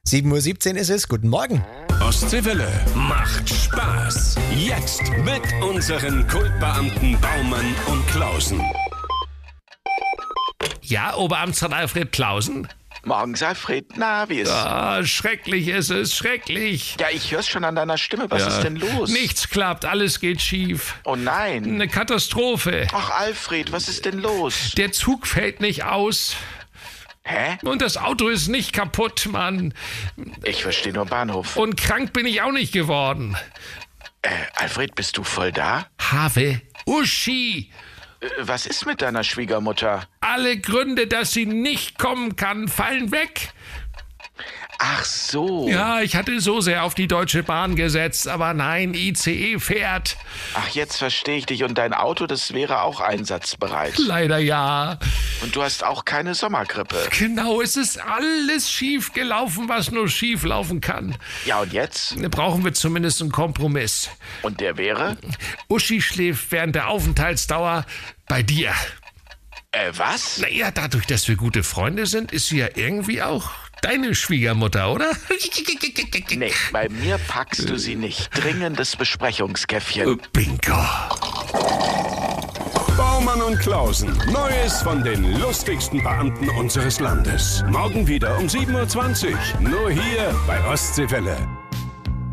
7:17 Uhr ist es. Guten Morgen. Ostseewelle macht Spaß. Jetzt mit unseren Kultbeamten Baumann und Klausen. Ja, Oberamtsrat Alfred Klausen? Morgens, Alfred. Na, wie ist es? Ah, schrecklich ist es, schrecklich. Ja, ich hör's schon an deiner Stimme. Was ist denn los? Nichts klappt, alles geht schief. Oh nein. Eine Katastrophe. Ach, Alfred, was ist denn los? Der Zug fällt nicht aus. Hä? Und das Auto ist nicht kaputt, Mann. Ich verstehe nur Bahnhof. Und krank bin ich auch nicht geworden. Alfred, bist du voll da? Have Uschi. Was ist mit deiner Schwiegermutter? Alle Gründe, dass sie nicht kommen kann, fallen weg. Ach so. Ja, ich hatte so sehr auf die Deutsche Bahn gesetzt, aber nein, ICE fährt. Ach, jetzt verstehe ich dich. Und dein Auto, das wäre auch einsatzbereit. Leider ja. Und du hast auch keine Sommergrippe. Genau, es ist alles schief gelaufen, was nur schief laufen kann. Ja, und jetzt? Brauchen wir zumindest einen Kompromiss. Und der wäre? Uschi schläft während der Aufenthaltsdauer bei dir. Was? Naja, dadurch, dass wir gute Freunde sind, ist sie ja irgendwie auch deine Schwiegermutter, oder? Nee, bei mir packst du sie nicht. Dringendes Besprechungskäffchen. Bingo. Baumann und Klausen. Neues von den lustigsten Beamten unseres Landes. Morgen wieder um 7:20 Uhr. Nur hier bei Ostseewelle.